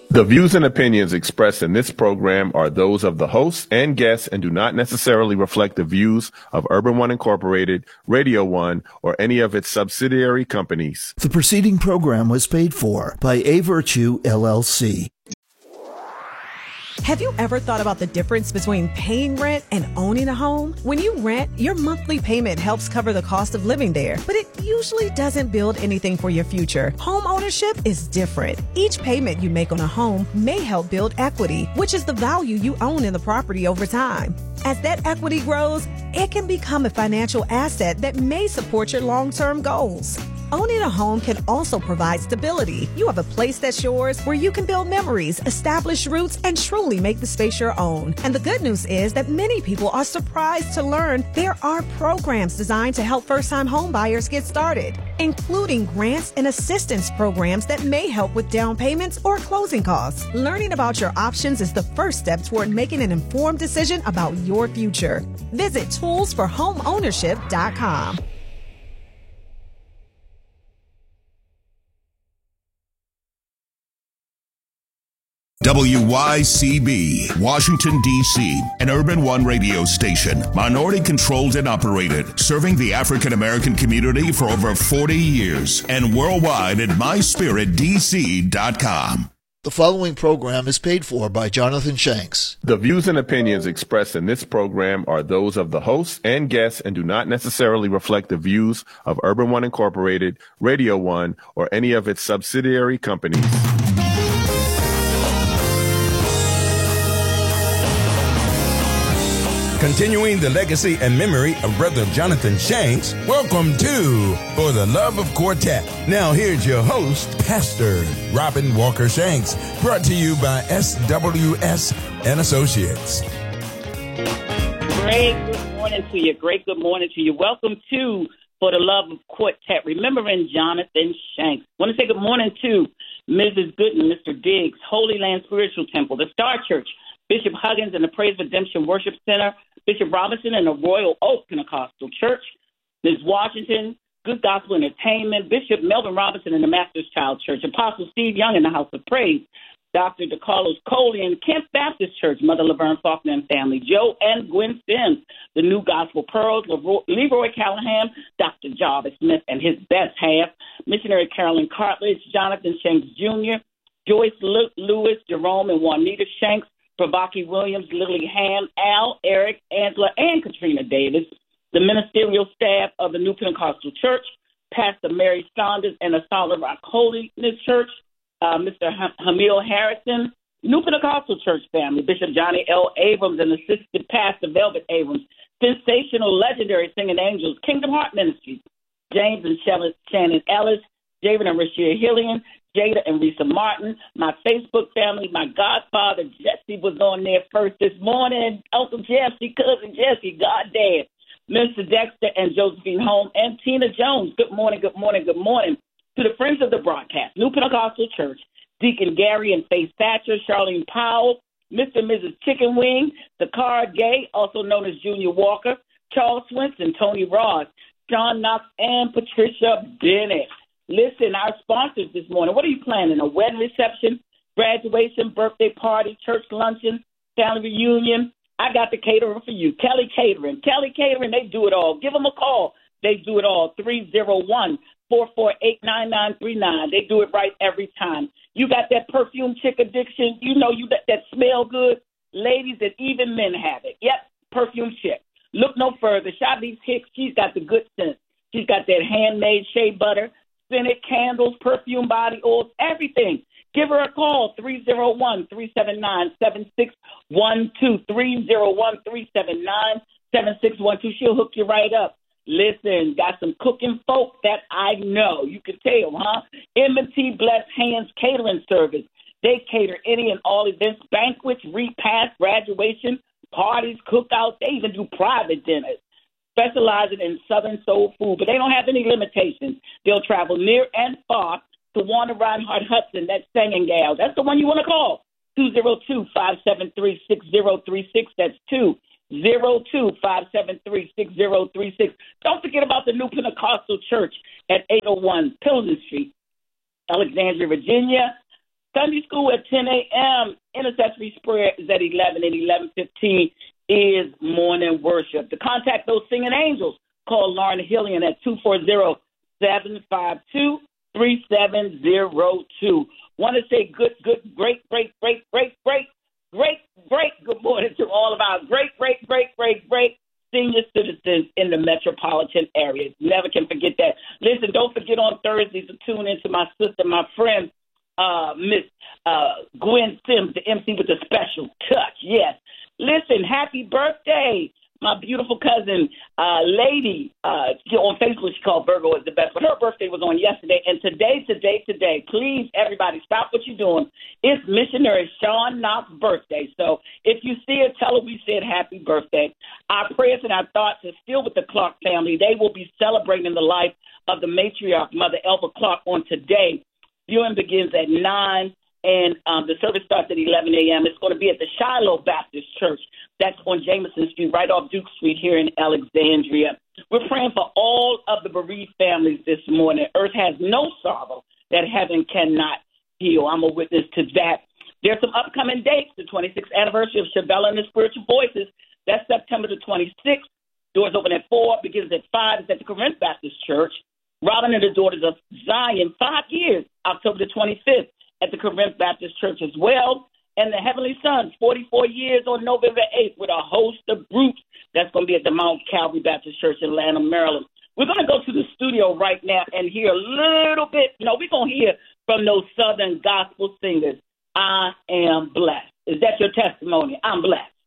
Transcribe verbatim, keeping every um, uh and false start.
The views and opinions expressed in this program are those of the hosts and guests and do not necessarily reflect the views of Urban One Incorporated, Radio One, or any of its subsidiary companies. The preceding program was paid for by A Virtue, L L C. Have you ever thought about the difference between paying rent and owning a home? When you rent, your monthly payment helps cover the cost of living there, but it usually doesn't build anything for your future. Home ownership is different. Each payment you make on a home may help build equity, which is the value you own in the property over time. As that equity grows, it can become a financial asset that may support your long-term goals. Owning a home can also provide stability. You have a place that's yours where you can build memories, establish roots, and truly make the space your own. And the good news is that many people are surprised to learn there are programs designed to help first-time home buyers get started, including grants and assistance programs that may help with down payments or closing costs. Learning about your options is the first step toward making an informed decision about your future. Visit tools for home ownership dot com. W Y C B, Washington, D C, an Urban One radio station, minority-controlled and operated, serving the African-American community for over forty years, and worldwide at my spirit d c dot com. The following program is paid for by Jonathan Shanks. The views and opinions expressed in this program are those of the hosts and guests and do not necessarily reflect the views of Urban One Incorporated, Radio One, or any of its subsidiary companies. Continuing the legacy and memory of Brother Jonathan Shanks, welcome to For the Love of Quartet. Now here's your host, Pastor Robin Walker Shanks, brought to you by S W S and Associates. Great good morning to you. Great good morning to you. Welcome to For the Love of Quartet, remembering Jonathan Shanks. I want to say good morning to Missus Gooden, Mister Diggs, Holy Land Spiritual Temple, the Star Church, Bishop Huggins and the Praise Redemption Worship Center, Bishop Robinson and the Royal Oak Pentecostal Church, Miz Washington, Good Gospel Entertainment, Bishop Melvin Robinson and the Master's Child Church, Apostle Steve Young in the House of Praise, Doctor DeCarlos Coley and Kent Baptist Church, Mother Laverne Faulkner and family, Joe and Gwen Sims, the New Gospel Pearls, Leroy Callahan, Doctor Jarvis Smith and his best half, Missionary Carolyn Cartledge, Jonathan Shanks Junior, Joyce Lewis, Jerome and Juanita Shanks, Pravaki Williams, Lily Ham, Al, Eric, Angela, and Katrina Davis, the ministerial staff of the New Pentecostal Church, Pastor Mary Saunders and the Solid Rock Holiness Church, uh, Mister Hamil Harrison, New Pentecostal Church family, Bishop Johnny L. Abrams and Assistant Pastor Velvet Abrams, sensational, legendary singing angels, Kingdom Heart Ministries, James and Shannon Ellis, Javen and Rashia Hillian, Jada and Risa Martin, my Facebook family, my godfather Jesse was on there first this morning, Uncle Jesse, Cousin Jesse, goddamn, Mister Dexter and Josephine Holmes and Tina Jones. Good morning, good morning, good morning to the friends of the broadcast, New Pentecostal Church, Deacon Gary and Faith Thatcher, Charlene Powell, Mister and Missus Chicken Wing, Dakar Gay, also known as Junior Walker, Charles Swinson, Tony Ross, John Knox, and Patricia Bennett. Listen, our sponsors this morning, what are you planning? A wedding reception, graduation, birthday party, church luncheon, family reunion? I got the caterer for you, Kelly Catering. Kelly Catering, they do it all. Give them a call. They do it all, three oh one, four four eight, nine nine three nine. They do it right every time. You got that perfume chick addiction. You know you got that smell good. Ladies and even men have it. Yep, perfume chick. Look no further. Shawnee's Hicks, she's got the good sense. She's got that handmade shea butter, scented candles, perfume body oils, everything. Give her a call, three oh one, three seven nine, seven six one two, three oh one, three seven nine, seven six one two. She'll hook you right up. Listen, got some cooking folk that I know. You can tell, huh? M and T Blessed Hands Catering Service. They cater any and all events, banquets, repast, graduation, parties, cookouts. They even do private dinners. Specializing in Southern soul food, but they don't have any limitations. They'll travel near and far to Wanda Reinhardt Hudson, that singing gal. That's the one you want to call, two oh two, five seven three, six oh three six. That's two oh two, five seven three, six oh three six. Don't forget about the New Pentecostal Church at eight oh one Pilsen Street, Alexandria, Virginia. Sunday school at ten a.m. Intercessory prayer is at eleven, and eleven fifteen is morning worship. To contact those singing angels, call Lauren Hillian at two four zero, seven five two, three seven zero two. Want to say good, good, great, great, great, great, great, great, great good morning to all of our great, great, great, great, great senior citizens in the metropolitan area. Never can forget that. Listen, don't forget on Thursdays to tune into my sister, my friend, uh, Miss uh, Gwen Sims, the M C with the special touch. Yes. Listen, happy birthday, my beautiful cousin, uh, Lady. Uh, on Facebook, she called Virgo is the best, but her birthday was on yesterday. And today, today, today, please, everybody, stop what you're doing. It's missionary Sean Knox's birthday. So if you see her, tell her we said happy birthday. Our prayers and our thoughts are still with the Clark family. They will be celebrating the life of the matriarch, Mother Elva Clark, on today. Viewing begins at nine. And um, the service starts at eleven a.m. It's going to be at the Shiloh Baptist Church. That's on Jameson Street, right off Duke Street here in Alexandria. We're praying for all of the bereaved families this morning. Earth has no sorrow that heaven cannot heal. I'm a witness to that. There's some upcoming dates. The twenty-sixth anniversary of Shabella and the Spiritual Voices. That's September the twenty-sixth. Doors open at four, begins at five. It's at the Corinth Baptist Church. Robin and the Daughters of Zion, five years, October the twenty-fifth. At the Corinth Baptist Church as well. And the Heavenly Sons, forty-four years on November eighth with a host of groups. That's going to be at the Mount Calvary Baptist Church in Atlanta, Maryland. We're going to go to the studio right now and hear a little bit. You know, we're going to hear from those Southern gospel singers. I am blessed. Is that your testimony? I'm blessed.